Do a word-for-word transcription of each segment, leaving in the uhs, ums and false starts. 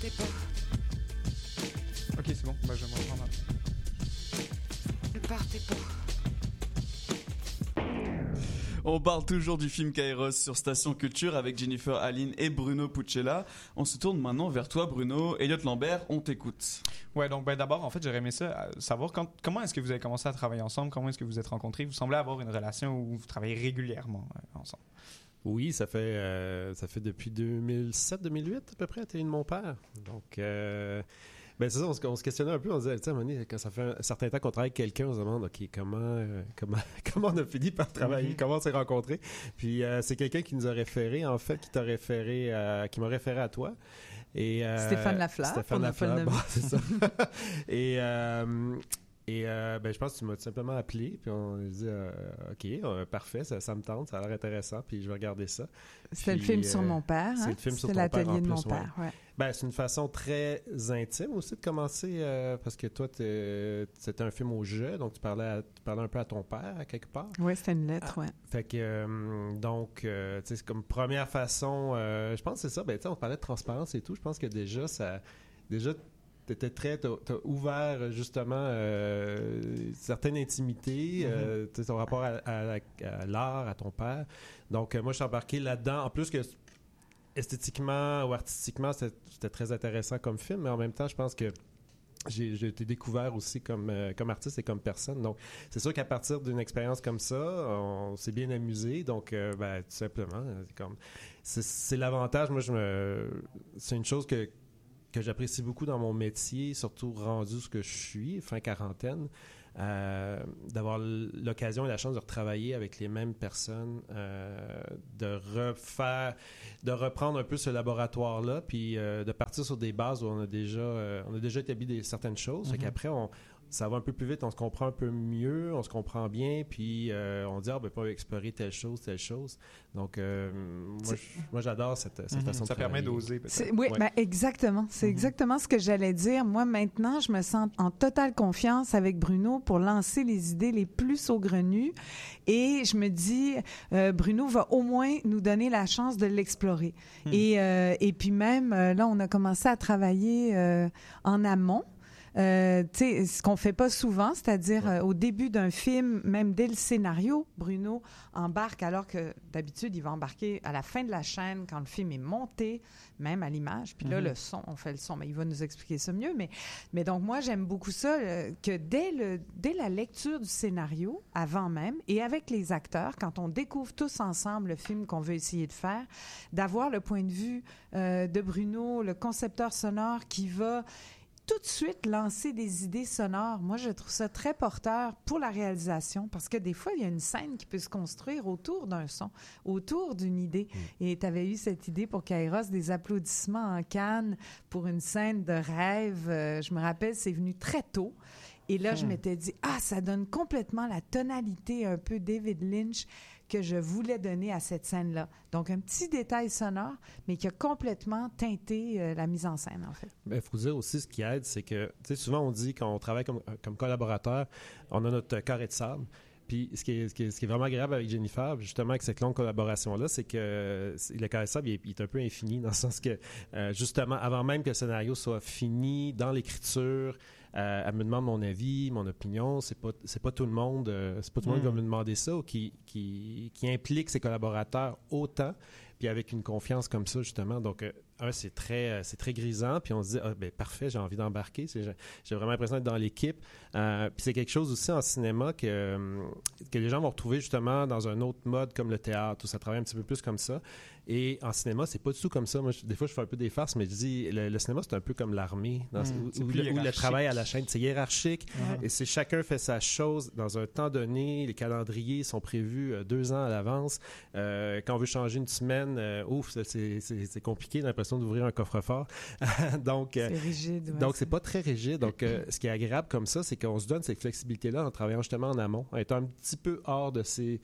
partez pas. Ok, c'est bon, bah, je vais me reprendre. Ne partez pas. On parle toujours du film Kairos sur Station Culture avec Jennifer Aline et Bruno Puccella. On se tourne maintenant vers toi, Bruno. Elliot Lambert, on t'écoute. Ouais, donc ben, d'abord, en fait, j'aurais aimé ça, euh, savoir quand, comment est-ce que vous avez commencé à travailler ensemble, comment est-ce que vous vous êtes rencontrés. Vous semblez avoir une relation où vous travaillez régulièrement euh, ensemble. Oui, ça fait, euh, ça fait depuis deux mille sept deux mille huit à peu près, à Télé de mon père. Donc, euh, ben c'est ça, on se, on se questionnait un peu, on se disait, tu sais, à un moment donné, quand ça fait un certain temps qu'on travaille avec quelqu'un, on se demande, OK, comment, euh, comment, comment on a fini par travailler, mm-hmm. comment on s'est rencontrés. Puis, euh, c'est quelqu'un qui nous a référé, en fait, qui t'a référé, à, qui m'a référé à toi. Et, euh, Stéphane Lafleur. Stéphane Lafleur, bon, c'est ça. Et... Euh, Et euh, ben, je pense que tu m'as tout simplement appelé, puis on a dit euh, OK, euh, parfait, ça, ça me tente, ça a l'air intéressant, puis je vais regarder ça. C'était le film sur mon père. C'est hein? le film sur C'était ton père. l'atelier de plus, mon père, ouais. Ben, c'est une façon très intime aussi de commencer, euh, parce que toi, c'était un film au jeu, donc tu parlais, à, tu parlais un peu à ton père, à quelque part. Oui, c'était une lettre, ah, oui. Fait que, euh, donc, euh, tu sais, c'est comme première façon, euh, je pense que c'est ça, ben, tu sais, on parlait de transparence et tout, je pense que déjà, ça, déjà, t'étais très, t'as, t'as ouvert justement euh, certaines intimités, mm-hmm. euh, ton rapport à, à, à l'art, à ton père. Donc, euh, moi, je suis embarqué là-dedans. En plus que esthétiquement ou artistiquement, c'était, c'était très intéressant comme film, mais en même temps, je pense que j'ai, j'ai été découvert aussi comme, euh, comme artiste et comme personne. Donc, c'est sûr qu'à partir d'une expérience comme ça, on s'est bien amusé. Donc, euh, ben, tout simplement, c'est comme, c'est, c'est l'avantage. Moi, je me, c'est une chose que que j'apprécie beaucoup dans mon métier, surtout rendu ce que je suis, fin quarantaine, euh, d'avoir l'occasion et la chance de retravailler avec les mêmes personnes, euh, de refaire, de reprendre un peu ce laboratoire-là, puis euh, de partir sur des bases où on a déjà, euh, on a déjà établi des, certaines choses. Mm-hmm. Fait qu'après, on, ça va un peu plus vite, on se comprend un peu mieux, on se comprend bien, puis euh, on dit, ah, ben, pas explorer telle chose, telle chose. Donc, euh, moi, je, moi, j'adore cette, cette mm-hmm. façon de ça travailler. permet d'oser, peut-être. C'est, oui, ouais. ben, exactement. C'est mm-hmm. exactement ce que j'allais dire. Moi, maintenant, je me sens en totale confiance avec Bruno pour lancer les idées les plus saugrenues. Et je me dis, euh, Bruno va au moins nous donner la chance de l'explorer. Mm. Et, euh, et puis même, euh, là, on a commencé à travailler euh, en amont. Euh, tu sais, ce qu'on fait pas souvent, c'est-à-dire ouais. euh, au début d'un film, même dès le scénario, Bruno embarque, alors que d'habitude, il va embarquer à la fin de la chaîne quand le film est monté, même à l'image. Puis là, mm-hmm. le son, on fait le son, mais il va nous expliquer ça mieux. Mais, mais donc, moi, j'aime beaucoup ça, euh, que dès, le, dès la lecture du scénario, avant même, et avec les acteurs, quand on découvre tous ensemble le film qu'on veut essayer de faire, d'avoir le point de vue euh, de Bruno, le concepteur sonore qui va tout de suite lancer des idées sonores. Moi, je trouve ça très porteur pour la réalisation parce que des fois, il y a une scène qui peut se construire autour d'un son, autour d'une idée. Mm. Et tu avais eu cette idée pour Kairos, des applaudissements en Cannes pour une scène de rêve. Euh, je me rappelle, c'est venu très tôt. Et là, mm. je m'étais dit, ah, ça donne complètement la tonalité un peu David Lynch que je voulais donner à cette scène-là. Donc, un petit détail sonore, mais qui a complètement teinté euh, la mise en scène, en fait. Il faut dire aussi, ce qui aide, c'est que, tu sais, souvent on dit qu'on travaille comme, comme collaborateur, on a notre carré de sable. Puis, ce qui, est, ce, qui est, ce qui est vraiment agréable avec Jennifer, justement, avec cette longue collaboration-là, c'est que le carré de sable, il est, il est un peu infini, dans le sens que, euh, justement, avant même que le scénario soit fini, dans l'écriture, euh, elle me demande mon avis, mon opinion. C'est pas, c'est pas tout le monde, euh, c'est pas tout le monde mmh. qui va me demander ça ou qui, qui, qui implique ses collaborateurs autant, puis avec une confiance comme ça, justement. Donc, euh, un, c'est très, c'est très grisant, puis on se dit, ah, ben parfait, j'ai envie d'embarquer. C'est, j'ai vraiment l'impression d'être dans l'équipe. Euh, puis c'est quelque chose aussi en cinéma que, que les gens vont retrouver justement dans un autre mode comme le théâtre, où ça travaille un petit peu plus comme ça. Et en cinéma, c'est pas du tout comme ça. Moi, je, des fois, je fais un peu des farces, mais je dis, le, le cinéma, c'est un peu comme l'armée, dans, mmh, où, où, le, où le travail à la chaîne, c'est hiérarchique. Mmh. Et c'est chacun fait sa chose dans un temps donné. Les calendriers sont prévus euh, deux ans à l'avance. Euh, quand on veut changer une semaine, euh, ouf, c'est, c'est, c'est compliqué, j'ai l'impression d'ouvrir un coffre-fort. donc, euh, c'est rigide. Ouais, donc, c'est... c'est pas très rigide. Donc, euh, ce qui est agréable comme ça, c'est qu'on se donne cette flexibilité-là en travaillant justement en amont, en étant un petit peu hors de ces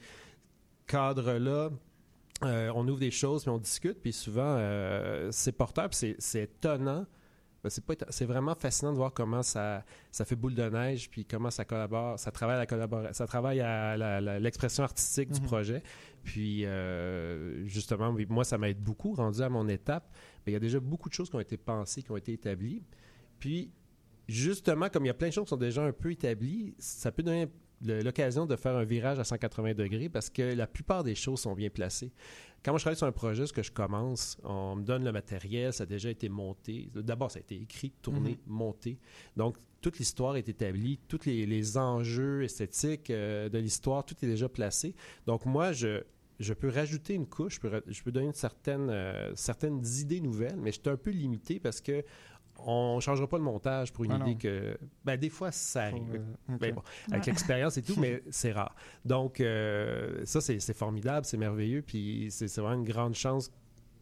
cadres-là. Euh, on ouvre des choses, puis on discute, puis souvent, euh, c'est porteur, puis c'est, c'est étonnant Ben, c'est, pas, c'est vraiment fascinant de voir comment ça, ça fait boule de neige, puis comment ça collabore, ça travaille à la collabora- ça travaille à la, la, l'expression artistique mm-hmm. du projet. Puis, euh, justement, moi, ça m'aide beaucoup, rendu à mon étape. Mais il y a déjà beaucoup de choses qui ont été pensées, qui ont été établies. Puis, justement, comme il y a plein de choses qui sont déjà un peu établies, ça peut donner l'occasion de faire un virage à cent quatre-vingts degrés parce que la plupart des choses sont bien placées. Quand moi, je travaille sur un projet, ce que je commence, on me donne le matériel, ça a déjà été monté. D'abord, ça a été écrit, tourné, mm-hmm. monté. Donc, toute l'histoire est établie, tous les, les enjeux esthétiques euh, de l'histoire, tout est déjà placé. Donc, moi, je, je peux rajouter une couche, je peux, je peux donner une certaine, euh, certaines idées nouvelles, mais je suis un peu limité parce que on ne changera pas le montage pour une ah idée non. que... Ben, des fois, ça arrive. Faut, euh, okay. ben, bon, avec ouais. l'expérience et tout, mais c'est rare. Donc, euh, ça, c'est, c'est formidable, c'est merveilleux, puis c'est, c'est vraiment une grande chance.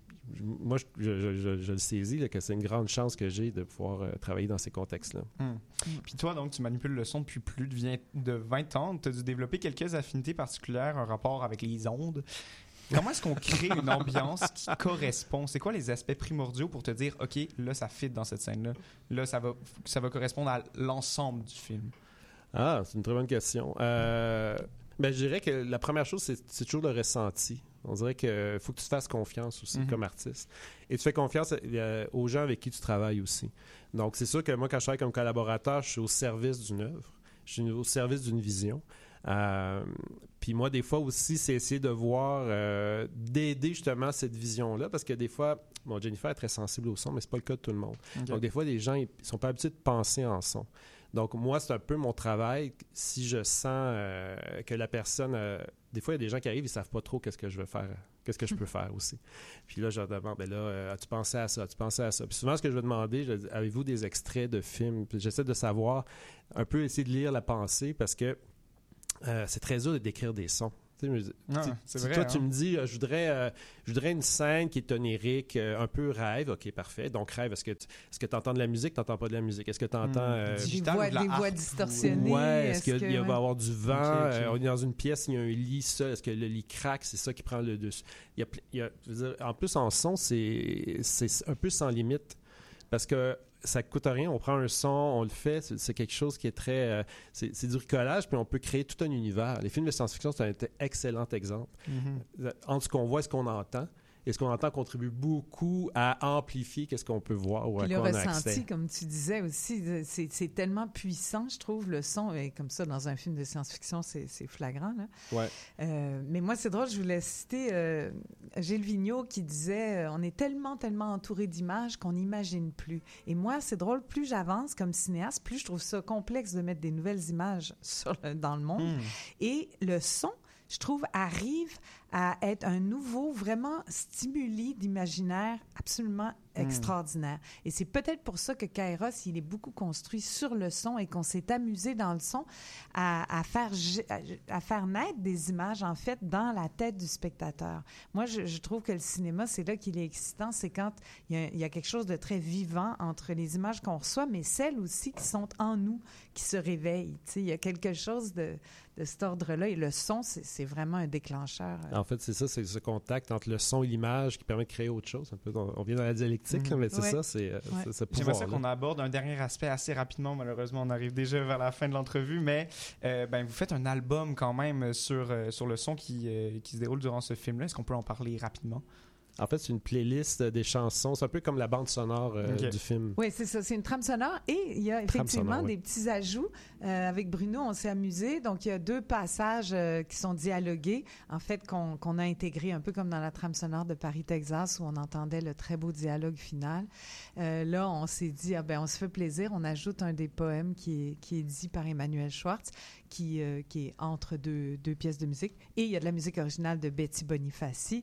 Moi, je, je, je, je le saisis, là, que c'est une grande chance que j'ai de pouvoir euh, travailler dans ces contextes-là. Hum. Puis toi, donc, tu manipules le son depuis plus de vingt ans. Tu as dû développer quelques affinités particulières, un rapport avec les ondes. Comment est-ce qu'on crée une ambiance qui correspond? C'est quoi les aspects primordiaux pour te dire, OK, là, ça fit dans cette scène-là. Là, ça va, ça va correspondre à l'ensemble du film. Ah, c'est une très bonne question. Euh, ben, je dirais que la première chose, c'est, c'est toujours le ressenti. On dirait qu'il faut que tu te fasses confiance aussi mm-hmm. comme artiste. Et tu fais confiance euh, aux gens avec qui tu travailles aussi. Donc, c'est sûr que moi, quand je travaille comme collaborateur, je suis au service d'une œuvre. Je suis au service d'une vision. Euh, puis moi, des fois aussi, c'est essayer de voir, euh, d'aider justement cette vision-là, parce que des fois, bon, Jennifer est très sensible au son, mais c'est pas le cas de tout le monde. Okay. Donc des fois, les gens, ils sont pas habitués de penser en son. Donc moi, c'est un peu mon travail. Si je sens euh, que la personne, euh, des fois, il y a des gens qui arrivent, ils savent pas trop qu'est-ce que je veux faire, qu'est-ce que je peux faire aussi. Puis là, je leur demande, ben là, euh, as-tu pensé à ça, as-tu pensé à ça? Puis souvent, ce que je vais demander, je dis, avez-vous des extraits de films? Puis j'essaie de savoir, un peu essayer de lire la pensée, parce que Euh, c'est très dur de décrire des sons. Tu sais, ah, c'est vrai, toi, hein? Tu me dis, euh, je, voudrais, euh, je voudrais une scène qui est onirique, euh, un peu rêve. OK, parfait. Donc, rêve, est-ce que tu est-ce que entends de la musique, tu n'entends pas de la musique? Est-ce que tu entends... Euh, des voix, des voix distorsionnées? Ouais, est-ce, est-ce qu'il que, y a, ouais. va y avoir du vent? Okay, okay. Euh, on est dans une pièce, il y a un lit seul. Est-ce que le lit craque? C'est ça qui prend le dessus. Il y a, il y a, je veux dire, en plus, en son, c'est, c'est un peu sans limite. Parce que ça coûte rien, on prend un son, on le fait, c'est, c'est quelque chose qui est très... Euh, c'est, c'est du bricolage, puis on peut créer tout un univers. Les films de science-fiction, c'est un excellent exemple. Mm-hmm. Entre ce qu'on voit et ce qu'on entend, et ce qu'on entend contribue beaucoup à amplifier qu'est-ce qu'on peut voir ou à puis quoi le on a accès. ressenti, comme tu disais aussi, c'est, c'est tellement puissant, je trouve, le son. Et comme ça, dans un film de science-fiction, c'est, c'est flagrant. Là. Ouais. Euh, mais moi, c'est drôle, je voulais citer euh, Gilles Vigneault qui disait euh, « On est tellement, tellement entouré d'images qu'on n'imagine plus. » Et moi, c'est drôle, plus j'avance comme cinéaste, plus je trouve ça complexe de mettre des nouvelles images sur le, dans le monde. Mm. Et le son, je trouve, arrive à être un nouveau, vraiment stimuli d'imaginaire absolument mmh. extraordinaire. Et c'est peut-être pour ça que Kairos, il est beaucoup construit sur le son et qu'on s'est amusé dans le son à, à, faire, à, à faire naître des images, en fait, dans la tête du spectateur. Moi, je, je trouve que le cinéma, c'est là qu'il est excitant, c'est quand il y a, il y a quelque chose de très vivant entre les images qu'on reçoit, mais celles aussi qui sont en nous, qui se réveillent. Tu sais, il y a quelque chose de, de cet ordre-là et le son, c'est, c'est vraiment un déclencheur. En fait, c'est ça, c'est ce contact entre le son et l'image qui permet de créer autre chose. Un peu, on, on vient dans la dialectique, mmh. là, mais c'est ouais. ça, c'est, ouais. c'est ce pouvoir-là. J'aimerais ça qu'on aborde un dernier aspect assez rapidement. Malheureusement, on arrive déjà vers la fin de l'entrevue, mais euh, ben, vous faites un album quand même sur, euh, sur le son qui, euh, qui se déroule durant ce film-là. Est-ce qu'on peut en parler rapidement? En fait, c'est une playlist des chansons. C'est un peu comme la bande sonore euh, okay. du film. Oui, c'est ça. C'est une trame sonore. Et il y a effectivement sonore, des oui. petits ajouts. Euh, avec Bruno, on s'est amusé. Donc, il y a deux passages euh, qui sont dialogués, en fait, qu'on, qu'on a intégrés un peu comme dans la trame sonore de Paris, Texas, où on entendait le très beau dialogue final. Euh, là, on s'est dit, ah ben, on se fait plaisir. On ajoute un des poèmes qui est, qui est dit par Emmanuel Schwartz, qui, euh, qui est entre deux, deux pièces de musique. Et il y a de la musique originale de Betty Bonifaci.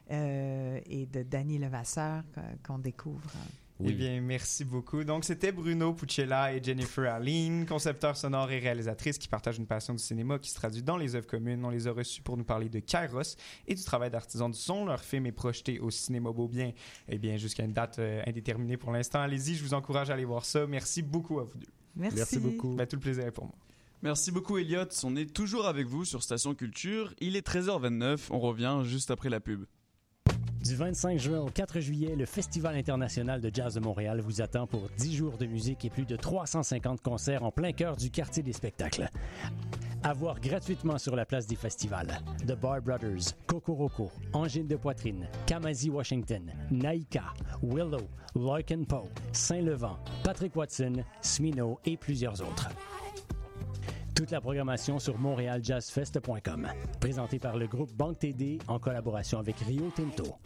Euh, et de Danny Levasseur qu'on découvre. Oui. Eh bien, merci beaucoup. Donc, c'était Bruno Pucella et Jennifer Aline, concepteurs sonores et réalisatrices qui partagent une passion du cinéma qui se traduit dans les œuvres communes. On les a reçus pour nous parler de Kairos et du travail d'artisans du son. Leur film est projeté au Cinéma Beaubien, eh bien, jusqu'à une date euh, indéterminée pour l'instant. Allez-y, je vous encourage à aller voir ça. Merci beaucoup à vous deux. Merci. Merci beaucoup. Ben, tout le plaisir est pour moi. Merci beaucoup, Elliot. On est toujours avec vous sur Station Culture. Il est treize heures vingt-neuf. On revient juste après la pub. Du vingt-cinq juin au quatre juillet, le Festival international de jazz de Montréal vous attend pour dix jours de musique et plus de trois cent cinquante concerts en plein cœur du quartier des spectacles. À voir gratuitement sur la place des festivals. The Bar Brothers, Cocoroco, Angine de Poitrine, Kamasi Washington, Naïka, Willow, Loic and Poe, Saint-Levant, Patrick Watson, Smino et plusieurs autres. Toute la programmation sur montréal jazz fest point com. Présenté par le groupe Banque T D en collaboration avec Rio Tinto.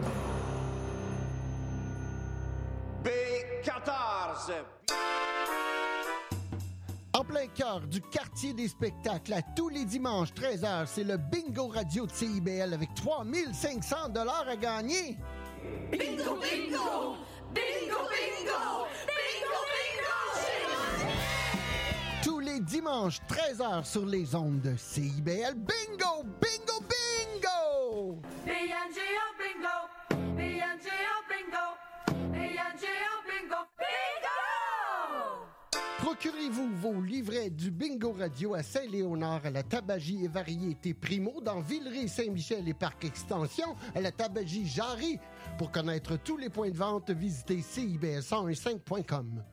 B quatorze. En plein cœur du quartier des spectacles, à tous les dimanches, treize heures, c'est le Bingo Radio de C I B L avec trois mille cinq cents dollars à gagner. Bingo, bingo! Bingo, bingo! Bingo, bingo! Tous les dimanches, treize heures, sur les ondes de C I B L. Bingo! Bingo, bingo! B N G O bingo! B N G O bingo! B N G O bingo! Bingo! Procurez-vous vos livrets du Bingo Radio à Saint-Léonard, à la Tabagie et Variété Primo, dans Villeray, Saint-Michel et Parc Extension, à la Tabagie Jarry. Pour connaître tous les points de vente, visitez C I B L cent quinze point com.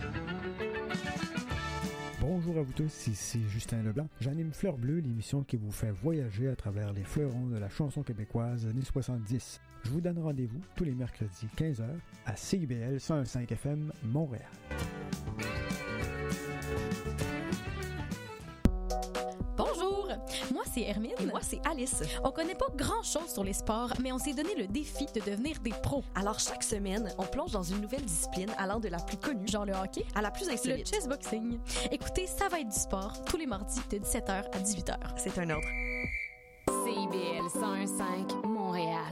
Bonjour à vous tous, ici Justin Leblanc. J'anime Fleur Bleue, l'émission qui vous fait voyager à travers les fleurons de la chanson québécoise années soixante-dix. Je vous donne rendez-vous tous les mercredis quinze heures à C I B L cent quinze F M Montréal. Bonjour, moi c'est Hermine. Et moi c'est Alice. On connaît pas grand-chose sur les sports, mais on s'est donné le défi de devenir des pros. Alors chaque semaine, on plonge dans une nouvelle discipline allant de la plus connue, genre le hockey, à la plus insolite, le chessboxing. Écoutez, ça va être du sport tous les mardis de dix-sept heures à dix-huit heures. C'est un ordre. C I B L cent quinze Montréal.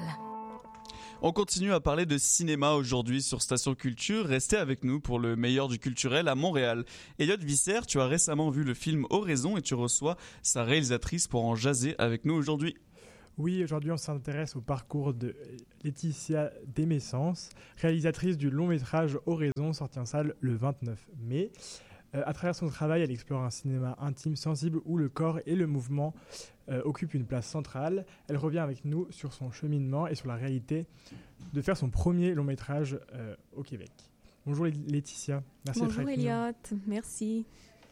On continue à parler de cinéma aujourd'hui sur Station Culture. Restez avec nous pour le meilleur du culturel à Montréal. Elliot Visser, tu as récemment vu le film Oraison et tu reçois sa réalisatrice pour en jaser avec nous aujourd'hui. Oui, aujourd'hui on s'intéresse au parcours de Laetitia Desmessens, réalisatrice du long métrage Oraison, sorti en salle le vingt-neuf mai. Euh, à travers son travail, elle explore un cinéma intime, sensible, où le corps et le mouvement euh, occupent une place centrale. Elle revient avec nous sur son cheminement et sur la réalité de faire son premier long métrage euh, au Québec. Bonjour Laetitia, merci d'être avec nous. Bonjour Elliot, merci.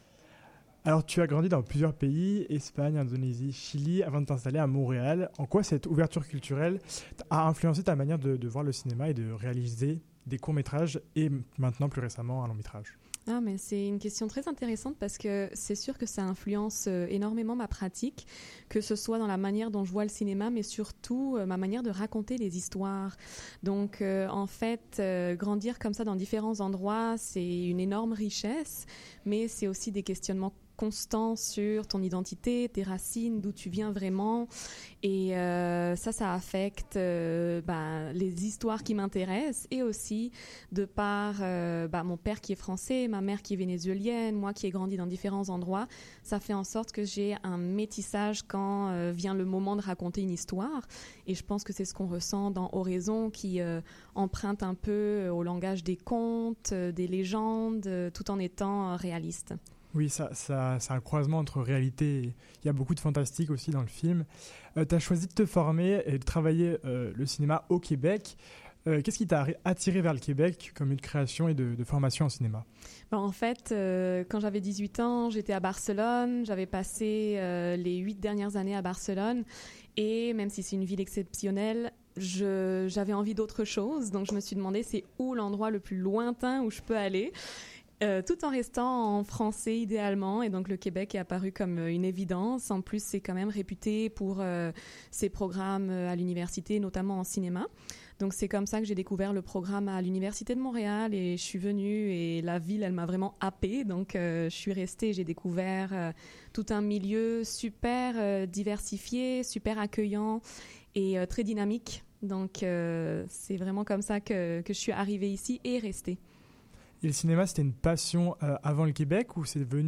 Alors tu as grandi dans plusieurs pays, Espagne, Indonésie, Chili, avant de t'installer à Montréal. En quoi cette ouverture culturelle a influencé ta manière de, de voir le cinéma et de réaliser des courts-métrages et maintenant plus récemment un long-métrage ? Ah, mais c'est une question très intéressante parce que c'est sûr que ça influence euh, énormément ma pratique, que ce soit dans la manière dont je vois le cinéma, mais surtout euh, ma manière de raconter les histoires. Donc, euh, en fait, euh, grandir comme ça dans différents endroits, c'est une énorme richesse, mais c'est aussi des questionnements constant sur ton identité, tes racines, d'où tu viens vraiment. Et euh, ça, ça affecte euh, bah, les histoires qui m'intéressent et aussi de par euh, bah, mon père qui est français, ma mère qui est vénézuélienne, moi qui ai grandi dans différents endroits. Ça fait en sorte que j'ai un métissage quand euh, vient le moment de raconter une histoire. Et je pense que c'est ce qu'on ressent dans Oraison qui euh, emprunte un peu au langage des contes, euh, des légendes, euh, tout en étant euh, réaliste. Oui, ça, ça, c'est un croisement entre réalité et il y a beaucoup de fantastique aussi dans le film. Euh, tu as choisi de te former et de travailler euh, le cinéma au Québec. Euh, qu'est-ce qui t'a attiré vers le Québec comme une création et de, de formation en cinéma ? Bon, en fait, euh, quand j'avais dix-huit ans, j'étais à Barcelone. J'avais passé euh, les huit dernières années à Barcelone. Et même si c'est une ville exceptionnelle, je, j'avais envie d'autre chose. Donc, je me suis demandé c'est où l'endroit le plus lointain où je peux aller ? Euh, tout en restant en français idéalement, et donc le Québec est apparu comme euh, une évidence. En plus, c'est quand même réputé pour euh, ses programmes euh, à l'université, notamment en cinéma. Donc c'est comme ça que j'ai découvert le programme à l'Université de Montréal et je suis venue et la ville, elle m'a vraiment happée. Donc euh, je suis restée, j'ai découvert euh, tout un milieu super euh, diversifié, super accueillant et euh, très dynamique. Donc euh, c'est vraiment comme ça que, que je suis arrivée ici et restée. Et le cinéma, c'était une passion euh, avant le Québec ou c'est venu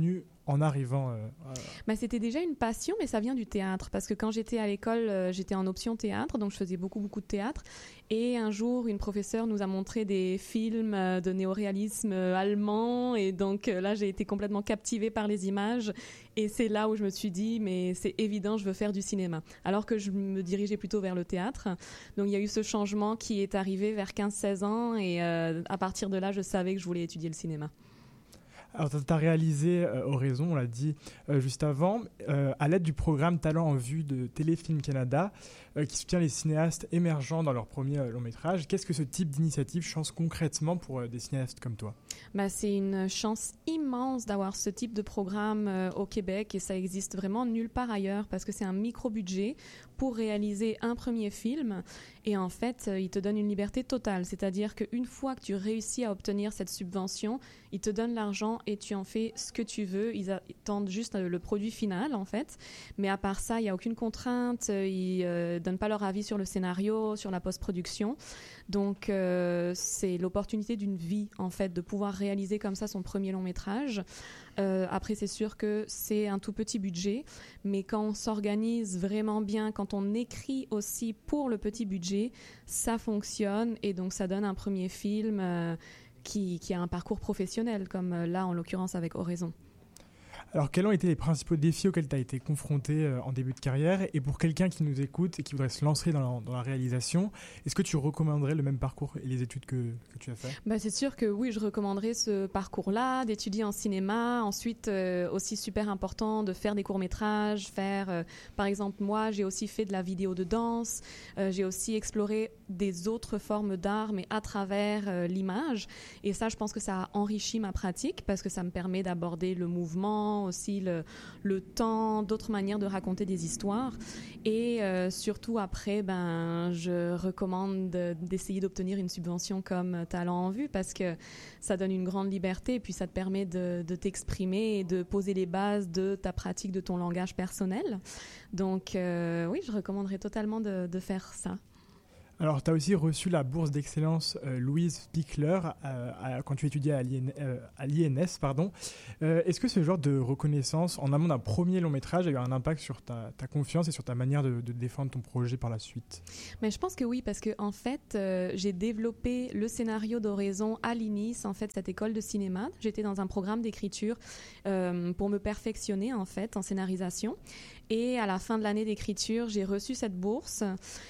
en arrivant euh, à... Bah, c'était déjà une passion, mais ça vient du théâtre. Parce que quand j'étais à l'école, euh, j'étais en option théâtre, donc je faisais beaucoup, beaucoup de théâtre. Et un jour, une professeure nous a montré des films euh, de néoréalisme euh, allemand. Et donc euh, là, j'ai été complètement captivée par les images. Et c'est là où je me suis dit, mais c'est évident, je veux faire du cinéma. Alors que je me dirigeais plutôt vers le théâtre. Donc il y a eu ce changement qui est arrivé vers quinze seize ans. Et euh, à partir de là, je savais que je voulais étudier le cinéma. Alors, tu as réalisé euh, Horizon, on l'a dit euh, juste avant, euh, à l'aide du programme Talent en vue de Téléfilm Canada, euh, qui soutient les cinéastes émergents dans leur premier euh, long métrage. Qu'est-ce que ce type d'initiative change concrètement pour euh, des cinéastes comme toi ? Bah, c'est une chance immense d'avoir ce type de programme euh, au Québec et ça existe vraiment nulle part ailleurs parce que c'est un micro-budget pour réaliser un premier film et en fait, euh, il te donne une liberté totale. C'est-à-dire qu'une fois que tu réussis à obtenir cette subvention, ils te donnent l'argent et tu en fais ce que tu veux. Ils attendent juste euh, le produit final en fait. Mais à part ça, il n'y a aucune contrainte. Ils ne euh, donnent pas leur avis sur le scénario, sur la post-production. Donc, euh, c'est l'opportunité d'une vie, en fait, de pouvoir réaliser comme ça son premier long métrage. Euh, après, c'est sûr que c'est un tout petit budget, mais quand on s'organise vraiment bien, quand on écrit aussi pour le petit budget, ça fonctionne et donc ça donne un premier film euh, qui, qui a un parcours professionnel, comme euh, là, en l'occurrence, avec Horizon. Alors, quels ont été les principaux défis auxquels tu as été confronté euh, en début de carrière ? Et pour quelqu'un qui nous écoute et qui voudrait se lancer dans la, dans la réalisation, est-ce que tu recommanderais le même parcours et les études que, que tu as fait ? Bah, c'est sûr que oui, je recommanderais ce parcours-là, d'étudier en cinéma. Ensuite, euh, aussi super important de faire des courts-métrages, faire, euh, par exemple, moi, j'ai aussi fait de la vidéo de danse. Euh, j'ai aussi exploré des autres formes d'art, mais à travers euh, l'image. Et ça, je pense que ça a enrichi ma pratique parce que ça me permet d'aborder le mouvement, aussi le, le temps, d'autres manières de raconter des histoires. Et euh, surtout après, ben, je recommande de, d'essayer d'obtenir une subvention comme Talent en vue parce que ça donne une grande liberté et puis ça te permet de, de t'exprimer et de poser les bases de ta pratique, de ton langage personnel. Donc euh, oui, je recommanderais totalement de, de faire ça. Alors, tu as aussi reçu la bourse d'excellence euh, Louise Pichler euh, à, quand tu étudiais à, l'I N, euh, à l'I N S. Pardon. Euh, est-ce que ce genre de reconnaissance, en amont d'un premier long métrage, a eu un impact sur ta, ta confiance et sur ta manière de, de défendre ton projet par la suite ? Mais je pense que oui, parce que en fait, euh, j'ai développé le scénario d'Horizon à l'I N I S, en fait, cette école de cinéma. J'étais dans un programme d'écriture euh, pour me perfectionner, en fait, en scénarisation. Et à la fin de l'année d'écriture, j'ai reçu cette bourse.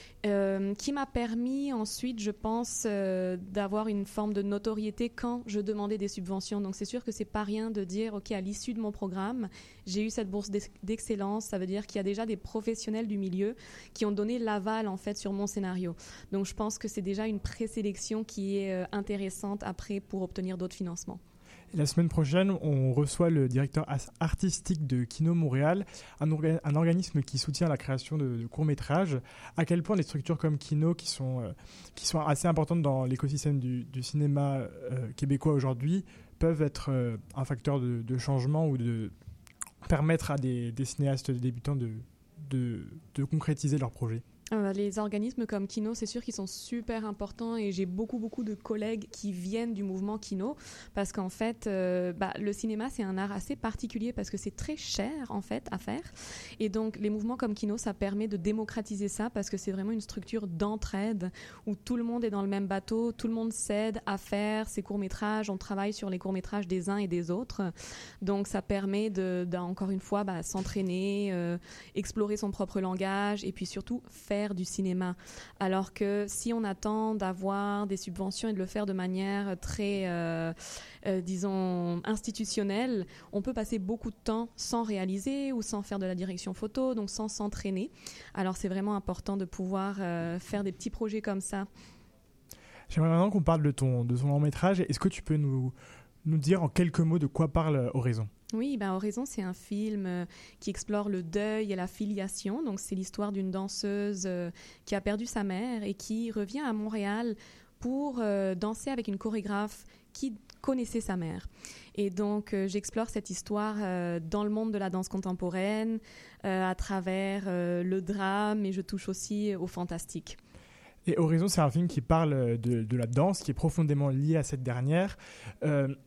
Euh, qui m'a permis ensuite, je pense, euh, d'avoir une forme de notoriété quand je demandais des subventions. Donc c'est sûr que c'est pas rien de dire, ok, à l'issue de mon programme, j'ai eu cette bourse d'excellence. Ça veut dire qu'il y a déjà des professionnels du milieu qui ont donné l'aval en fait sur mon scénario. Donc je pense que c'est déjà une présélection qui est euh, intéressante après pour obtenir d'autres financements. La semaine prochaine, on reçoit le directeur artistique de Kino Montréal, un, orga- un organisme qui soutient la création de, de courts-métrages. À quel point des structures comme Kino, qui sont, euh, qui sont assez importantes dans l'écosystème du, du cinéma euh, québécois aujourd'hui, peuvent être euh, un facteur de, de changement ou de permettre à des, des cinéastes débutants de, de, de concrétiser leurs projets ? Les organismes comme Kino, c'est sûr qu'ils sont super importants et j'ai beaucoup, beaucoup de collègues qui viennent du mouvement Kino parce qu'en fait, euh, bah, le cinéma, c'est un art assez particulier parce que c'est très cher, en fait, à faire. Et donc, les mouvements comme Kino, ça permet de démocratiser ça parce que c'est vraiment une structure d'entraide où tout le monde est dans le même bateau, tout le monde s'aide à faire ses courts-métrages, on travaille sur les courts-métrages des uns et des autres. Donc, ça permet de, de encore une fois, bah, s'entraîner, euh, explorer son propre langage et puis surtout faire du cinéma. Alors que si on attend d'avoir des subventions et de le faire de manière très, euh, euh, disons, institutionnelle, on peut passer beaucoup de temps sans réaliser ou sans faire de la direction photo, donc sans s'entraîner. Alors c'est vraiment important de pouvoir euh, faire des petits projets comme ça. J'aimerais maintenant qu'on parle de ton, de ton long métrage. Est-ce que tu peux nous, nous dire en quelques mots de quoi parle Horizon ? Oui, ben Horizon, c'est un film euh, qui explore le deuil et la filiation. Donc, c'est l'histoire d'une danseuse euh, qui a perdu sa mère et qui revient à Montréal pour euh, danser avec une chorégraphe qui connaissait sa mère. Et donc, euh, j'explore cette histoire euh, dans le monde de la danse contemporaine, euh, à travers euh, le drame, et je touche aussi au fantastique. Et Horizon, c'est un film qui parle de, de la danse, qui est profondément lié à cette dernière. Euh,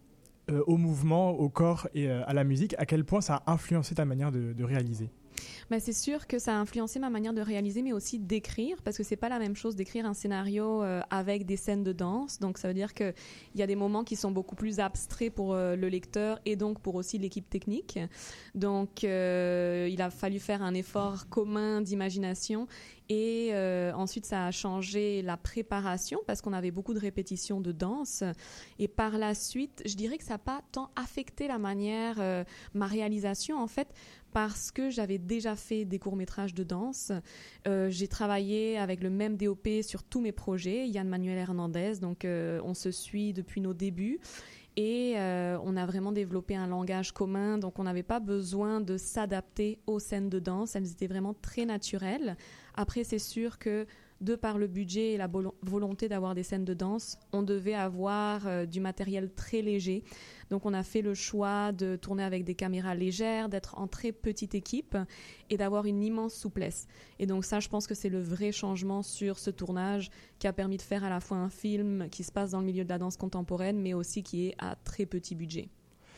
euh, au mouvement, au corps et euh, à la musique. À quel point ça a influencé ta manière de, de réaliser? Bah, c'est sûr que ça a influencé ma manière de réaliser, mais aussi d'écrire, parce que c'est pas la même chose d'écrire un scénario euh, avec des scènes de danse. Donc ça veut dire qu'il y a des moments qui sont beaucoup plus abstraits pour euh, le lecteur et donc pour aussi l'équipe technique. Donc euh, il a fallu faire un effort commun d'imagination. Et euh, ensuite, ça a changé la préparation parce qu'on avait beaucoup de répétitions de danse. Et par la suite, je dirais que ça n'a pas tant affecté la manière, euh, ma réalisation en fait, parce que j'avais déjà fait des courts-métrages de danse. Euh, j'ai travaillé avec le même D O P sur tous mes projets, Yann Manuel Hernandez, donc euh, on se suit depuis nos débuts. Et euh, on a vraiment développé un langage commun, donc on n'avait pas besoin de s'adapter aux scènes de danse, elles étaient vraiment très naturelles. Après, c'est sûr que de par le budget et la bolo- volonté d'avoir des scènes de danse, on devait avoir euh, du matériel très léger. Donc on a fait le choix de tourner avec des caméras légères, d'être en très petite équipe et d'avoir une immense souplesse. Et donc ça, je pense que c'est le vrai changement sur ce tournage qui a permis de faire à la fois un film qui se passe dans le milieu de la danse contemporaine, mais aussi qui est à très petit budget.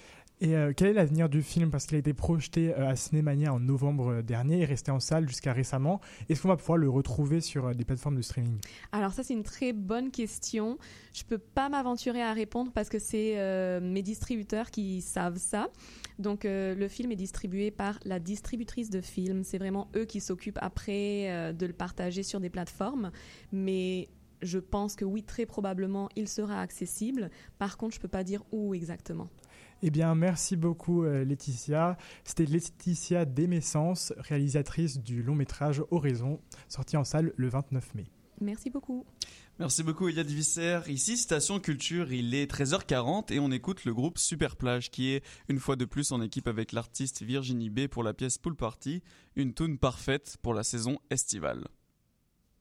Et euh, quel est l'avenir du film? Parce qu'il a été projeté euh, à Cinémania en novembre dernier et resté en salle jusqu'à récemment. Est-ce qu'on va pouvoir le retrouver sur euh, des plateformes de streaming? Alors ça, c'est une très bonne question. Je peux pas m'aventurer à répondre parce que c'est euh, mes distributeurs qui savent ça. Donc euh, le film est distribué par la distributrice de films. C'est vraiment eux qui s'occupent après euh, de le partager sur des plateformes. Mais je pense que oui, très probablement, il sera accessible. Par contre, je peux pas dire où exactement. Eh bien, merci beaucoup euh, Laetitia. C'était Laetitia Desmessens, réalisatrice du long-métrage Oraison, sorti en salle le vingt-neuf mai. Merci beaucoup. Merci beaucoup Eliade Visser. Ici, Station Culture, il est treize heures quarante et on écoute le groupe Superplage qui est une fois de plus en équipe avec l'artiste Virginie B pour la pièce Pool Party, une tune parfaite pour la saison estivale.